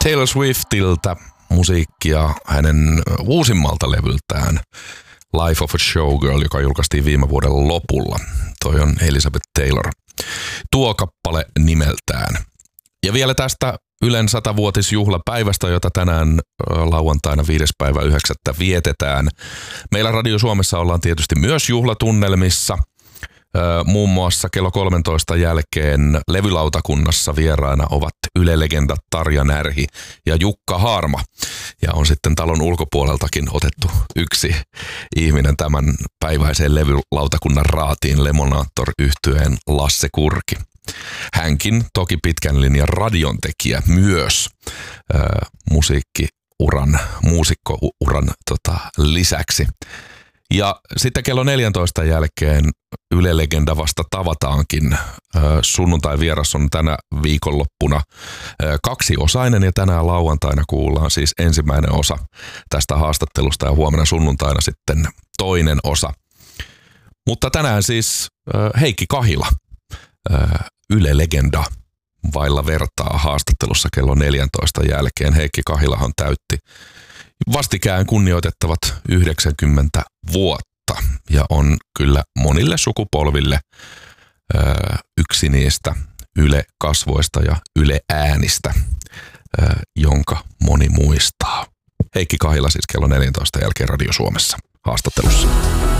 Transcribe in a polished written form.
Taylor Swiftiltä musiikkia hänen uusimmalta levyltään Life of a Showgirl, joka julkaistiin viime vuoden lopulla. Toi on Elizabeth Taylor. Tuo kappale nimeltään. Ja vielä tästä Ylen 100-vuotisjuhlapäivästä, jota tänään lauantaina 5.9. vietetään. Meillä Radio Suomessa ollaan tietysti myös juhlatunnelmissa. Muun muassa kello 13 jälkeen levylautakunnassa vieraana ovat Yle-legendat Tarja Närhi ja Jukka Haarma. Ja on sitten talon ulkopuoleltakin otettu yksi ihminen tämän päiväiseen levylautakunnan raatiin, Lemonator-yhtyeen Lasse Kurki. Hänkin toki pitkän linjan radiontekijä myös muusikkouran lisäksi. Ja sitten kello 14 jälkeen Yle-legenda vasta tavataankin. Sunnuntai vieras on tänä viikonloppuna kaksiosainen ja tänään lauantaina kuullaan siis ensimmäinen osa tästä haastattelusta ja huomenna sunnuntaina sitten toinen osa. Mutta tänään siis Heikki Kahila, Yle-legenda vailla vertaa haastattelussa kello 14 jälkeen. Heikki Kahilahan täytti vastikään kunnioitettavat 90 vuotta ja on kyllä monille sukupolville yksi niistä Yle-kasvoista ja Yle-äänistä, jonka moni muistaa. Heikki Kahila siis kello 14 jälkeen Radio Suomessa haastattelussa.